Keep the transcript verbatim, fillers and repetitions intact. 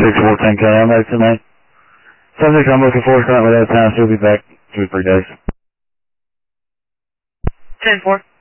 six four ten K, I'm back tonight. Subject I'm looking for is currently out of town, she'll be back two or three days. ten four.